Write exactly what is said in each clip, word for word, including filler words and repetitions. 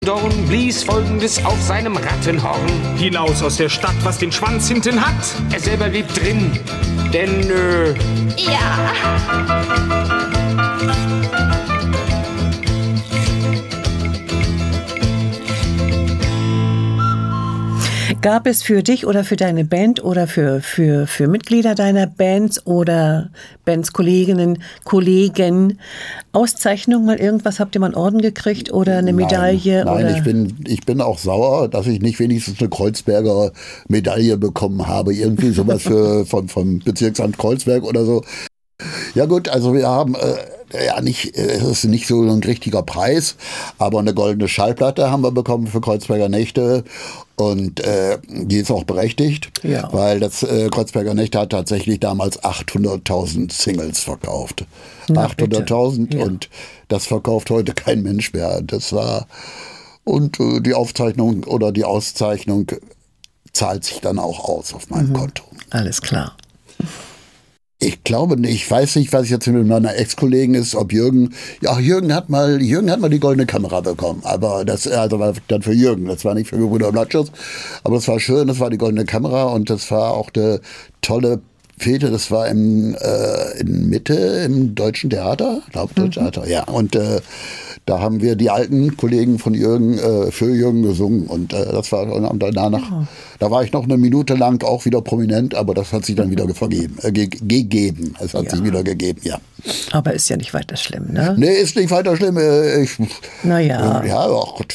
Dorn blies Folgendes auf seinem Rattenhorn. Hinaus aus der Stadt, was den Schwanz hinten hat. Er selber blieb drin, denn, äh... Ja. Gab es für dich oder für deine Band oder für, für, für Mitglieder deiner Bands oder Bandskolleginnen, Kollegen Auszeichnung, mal irgendwas? Habt ihr mal einen Orden gekriegt oder eine Medaille? Nein, nein oder? Ich, bin, ich bin auch sauer, dass ich nicht wenigstens eine Kreuzberger Medaille bekommen habe. Irgendwie sowas für, vom, vom Bezirksamt Kreuzberg oder so. Ja gut, also wir haben... Äh, Ja, nicht, es ist nicht so ein richtiger Preis, aber eine goldene Schallplatte haben wir bekommen für Kreuzberger Nächte und äh, die ist auch berechtigt, ja. Weil das äh, Kreuzberger Nächte hat tatsächlich damals achthunderttausend Singles verkauft. achthunderttausend ja. Und das verkauft heute kein Mensch mehr. Das war, und äh, die Aufzeichnung oder die Auszeichnung zahlt sich dann auch aus auf meinem mhm. Konto. Alles klar. Ich glaube nicht, ich weiß nicht, was jetzt mit meiner Ex-Kollegen ist, ob Jürgen, ja, Jürgen hat mal, Jürgen hat mal die goldene Kamera bekommen, aber das, also war dann für Jürgen, das war nicht für Gebrüder Blattschuss, aber es war schön, das war die goldene Kamera und das war auch eine tolle Fete, das war im, äh, in Mitte im Deutschen Theater, ich glaube Deutsches mhm. Theater, ja, und äh, da haben wir die alten Kollegen von Jürgen äh, für Jürgen gesungen und äh, das war und danach, oh. da war ich noch eine Minute lang auch wieder prominent, aber das hat sich dann wieder vergeben, äh, ge- gegeben, es hat ja. sich wieder gegeben, ja. Aber ist ja nicht weiter schlimm, ne? Nee, ist nicht weiter schlimm. Äh, ich, naja. Äh, ja, ach Gott.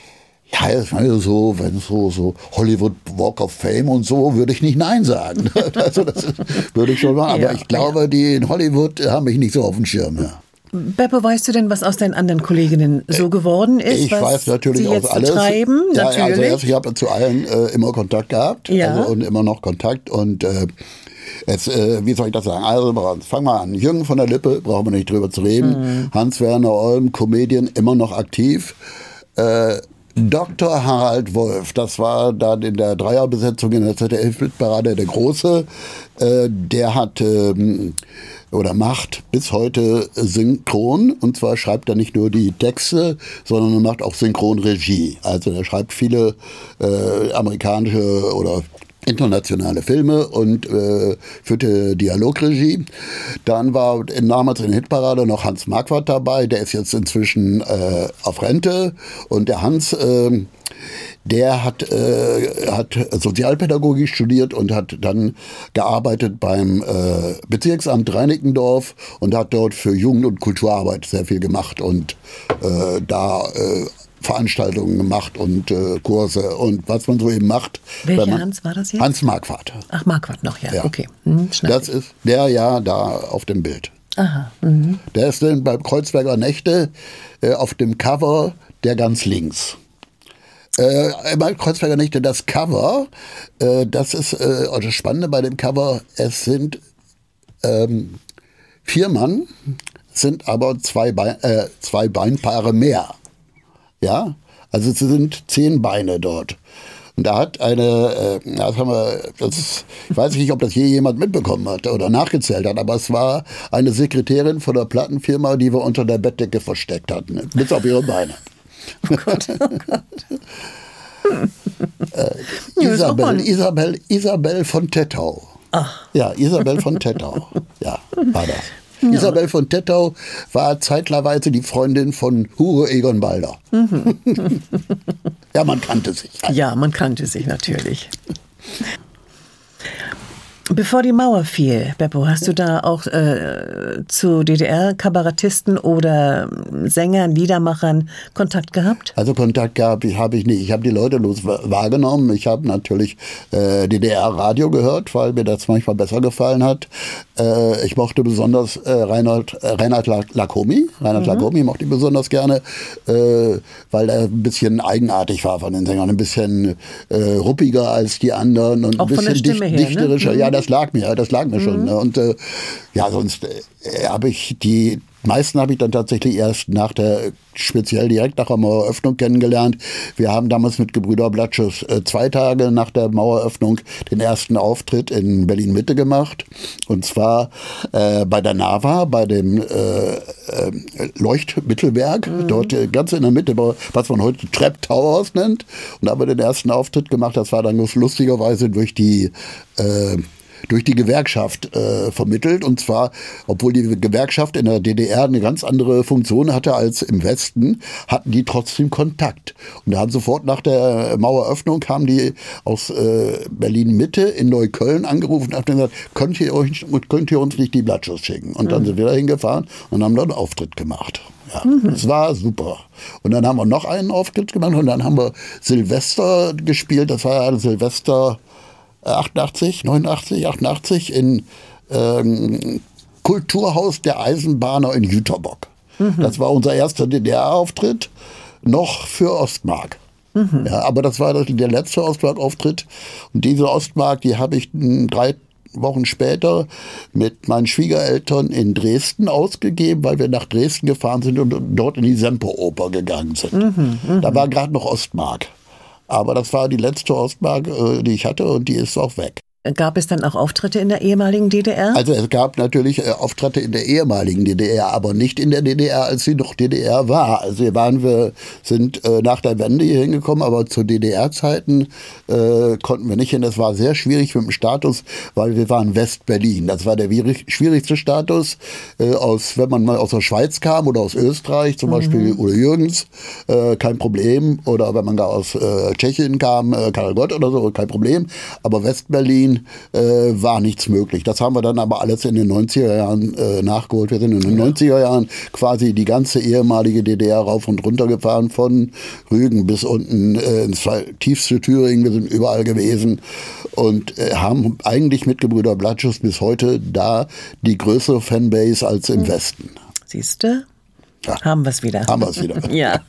Ja, das war so, wenn so, so Hollywood Walk of Fame und so, würde ich nicht Nein sagen. Also das würde ich schon machen. Aber ja, ich glaube, ja. die in Hollywood haben mich nicht so auf dem Schirm. Ja. Beppo, weißt du denn, was aus deinen anderen Kolleginnen so geworden ist? Ich was weiß natürlich sie jetzt aus alles. Betreiben? Ja, natürlich. Also erst, ich habe zu allen äh, immer Kontakt gehabt ja. also, und immer noch Kontakt. Und äh, jetzt, äh, wie soll ich das sagen? Also fangen wir an. Jürgen von der Lippe, brauchen wir nicht drüber zu reden. Mhm. Hans-Werner Olm, Comedian, immer noch aktiv. Äh, Doktor Harald Wolf, das war dann in der Dreierbesetzung in der Z D F-Parade der Große. Äh, der hat ähm, oder macht bis heute Synchron. Und zwar schreibt er nicht nur die Texte, sondern er macht auch Synchronregie. Also er schreibt viele äh, amerikanische oder internationale Filme und äh, führte Dialogregie. Dann war damals in der Hitparade noch Hans Marquardt dabei, der ist jetzt inzwischen äh, auf Rente. Und der Hans, äh, der hat, äh, hat Sozialpädagogik studiert und hat dann gearbeitet beim äh, Bezirksamt Reinickendorf und hat dort für Jugend- und Kulturarbeit sehr viel gemacht und äh, da äh, Veranstaltungen gemacht und äh, Kurse und was man so eben macht. Welcher man, Hans war das jetzt? Hans Marquardt. Ach, Marquardt noch, ja, ja. okay. Hm, das ist der ja da auf dem Bild. Aha. Mhm. Der ist dann beim Kreuzberger Nächte äh, auf dem Cover der ganz links. Äh, bei Kreuzberger Nächte das Cover, äh, das ist äh, das Spannende bei dem Cover, es sind ähm, vier Mann, sind aber zwei, Bein, äh, zwei Beinpaare mehr. Ja, also es sind zehn Beine dort. Und da hat eine, äh, das haben wir, das ist, ich weiß nicht, ob das je jemand mitbekommen hat oder nachgezählt hat, aber es war eine Sekretärin von der Plattenfirma, die wir unter der Bettdecke versteckt hatten, bis auf ihre Beine. Oh Gott, oh Gott. äh, Isabel, Isabel, Isabel von Tettau. Ach. Ja, Isabel von Tettau. Ja, war das. Ja. Isabel von Tettau war zeitweise die Freundin von Hugo Egon Balder. Mhm. Ja, man kannte sich. Also. Ja, man kannte sich natürlich. Bevor die Mauer fiel, Beppo, hast du da auch äh, zu D D R-Kabarettisten oder Sängern, Liedermachern Kontakt gehabt? Also Kontakt gehabt habe ich nicht. Ich habe die Leute los wahrgenommen. Ich habe natürlich äh, D D R-Radio gehört, weil mir das manchmal besser gefallen hat. Äh, ich mochte besonders äh, Reinhard, äh, Reinhard Lacomi. Reinhard mhm. Lacomi mochte ich besonders gerne, äh, weil er ein bisschen eigenartig war von den Sängern. Ein bisschen äh, ruppiger als die anderen und auch ein bisschen dicht, her, dichterischer. Ne? Ja, das lag mir, das lag mir mhm. schon. Ne? Und äh, ja, sonst äh, habe ich die meisten habe ich dann tatsächlich erst nach der, speziell direkt nach der Maueröffnung kennengelernt. Wir haben damals mit Gebrüder Blattschuss äh, zwei Tage nach der Maueröffnung den ersten Auftritt in Berlin-Mitte gemacht. Und zwar äh, bei der NAVA, bei dem äh, äh, Leuchtmittelwerk, mhm. dort äh, ganz in der Mitte, was man heute Trap Towers nennt. Und da haben wir den ersten Auftritt gemacht. Das war dann lustigerweise durch die äh, durch die Gewerkschaft äh, vermittelt. Und zwar, obwohl die Gewerkschaft in der D D R eine ganz andere Funktion hatte als im Westen, hatten die trotzdem Kontakt. Und da haben sofort nach der Maueröffnung haben die aus äh, Berlin-Mitte in Neukölln angerufen und haben gesagt, könnt ihr, euch, könnt ihr uns nicht die Blattschuss schicken? Und dann mhm. sind wir da hingefahren und haben da einen Auftritt gemacht. Ja, mhm. Das war super. Und dann haben wir noch einen Auftritt gemacht und dann haben wir Silvester gespielt. Das war ja Silvester achtundachtzig, neunundachtzig, achtundachtzig in ähm, Kulturhaus der Eisenbahner in Jüterbock. Mhm. Das war unser erster D D R-Auftritt, noch für Ostmark. Mhm. Ja, aber das war der letzte Ostmark-Auftritt. Und diese Ostmark, die habe ich drei Wochen später mit meinen Schwiegereltern in Dresden ausgegeben, weil wir nach Dresden gefahren sind und dort in die Semperoper gegangen sind. Mhm, mh. Da war gerade noch Ostmark. Aber das war die letzte Ostmark, die ich hatte, und die ist auch weg. Gab es dann auch Auftritte in der ehemaligen D D R? Also es gab natürlich äh, Auftritte in der ehemaligen D D R, aber nicht in der D D R, als sie noch D D R war. Also wir waren, wir sind äh, nach der Wende hier hingekommen, aber zu D D R-Zeiten äh, konnten wir nicht hin. Das war sehr schwierig mit dem Status, weil wir waren West-Berlin. Das war der schwierigste Status, äh, aus, wenn man mal aus der Schweiz kam oder aus Österreich, zum mhm. Beispiel Udo Jürgens, äh, kein Problem. Oder wenn man gar aus äh, Tschechien kam, äh, Karel Gott oder so, kein Problem. Aber West-Berlin Äh, war nichts möglich. Das haben wir dann aber alles in den neunziger Jahren äh, nachgeholt. Wir sind in den ja. neunziger Jahren quasi die ganze ehemalige D D R rauf und runter gefahren, von Rügen bis unten äh, ins tiefste Thüringen. Wir sind überall gewesen und äh, haben eigentlich mit Gebrüder Blattschuss bis heute da die größere Fanbase als im hm. Westen. Siehst du? Ja. Haben wir es wieder. Haben wir es wieder. Ja.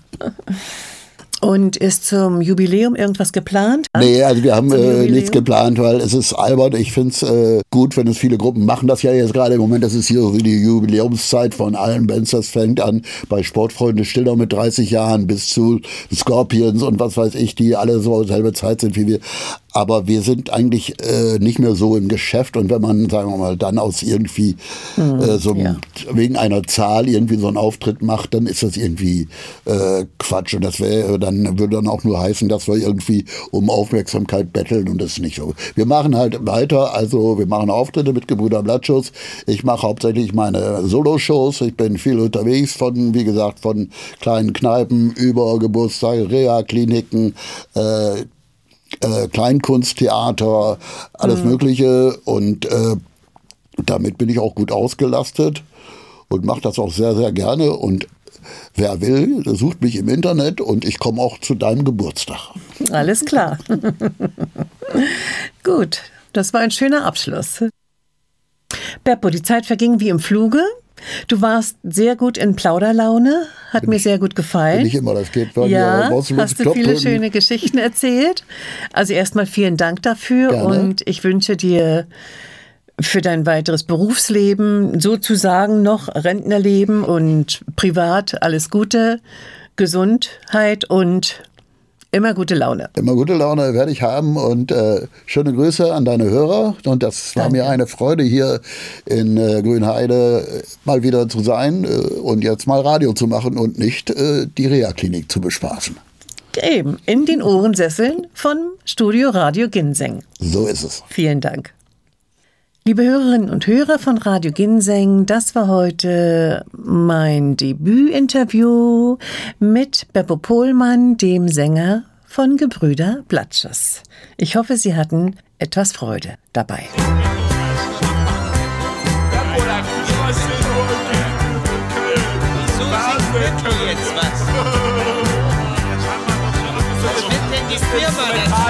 Und ist zum Jubiläum irgendwas geplant? Nee, also wir haben äh, nichts geplant, weil es ist albern. Ich finde es äh, gut, wenn es viele Gruppen machen. Das ja jetzt gerade im Moment, das ist hier so die Jubiläumszeit von allen Bands. Das fängt an bei Sportfreunde Stiller mit dreißig Jahren bis zu Scorpions und was weiß ich, die alle so selbe Zeit sind wie wir. Aber wir sind eigentlich äh, nicht mehr so im Geschäft. Und wenn man, sagen wir mal, dann aus irgendwie hm, äh, so ja. wegen einer Zahl irgendwie so einen Auftritt macht, dann ist das irgendwie äh, Quatsch. Und das wäre dann würde dann auch nur heißen, dass wir irgendwie um Aufmerksamkeit betteln, und das ist nicht so. Wir machen halt weiter, also wir machen Auftritte mit Gebrüder Blattschuss. Ich mache hauptsächlich meine Solo-Shows. Ich bin viel unterwegs, von, wie gesagt, von kleinen Kneipen über Geburtstage, Reha-Kliniken, äh, Äh, Kleinkunsttheater, alles mhm. Mögliche, und äh, damit bin ich auch gut ausgelastet und mache das auch sehr, sehr gerne, und wer will, sucht mich im Internet und ich komme auch zu deinem Geburtstag. Alles klar. Gut, das war ein schöner Abschluss. Beppo, die Zeit verging wie im Fluge. Du warst sehr gut in Plauderlaune, hat bin mir ich, sehr gut gefallen. Bin ich immer, das geht bei ja, mir. Hast du viele schöne Geschichten erzählt. Also erstmal vielen Dank dafür. Gerne. Und ich wünsche dir für dein weiteres Berufsleben, sozusagen noch Rentnerleben und privat alles Gute, Gesundheit und immer gute Laune. Immer gute Laune werde ich haben, und äh, schöne Grüße an deine Hörer. Und das war Danke. Mir eine Freude, hier in äh, Grünheide äh, mal wieder zu sein äh, und jetzt mal Radio zu machen und nicht äh, die Reha-Klinik zu bespaßen. Eben, in den Ohrensesseln von Studio Radio Ginseng. So ist es. Vielen Dank. Liebe Hörerinnen und Hörer von Radio Ginseng, das war heute mein Debütinterview mit Beppo Pohlmann, dem Sänger von Gebrüder Blattschuss. Ich hoffe, Sie hatten etwas Freude dabei. So singt Beppo jetzt was. Was wird denn die Firma dazu?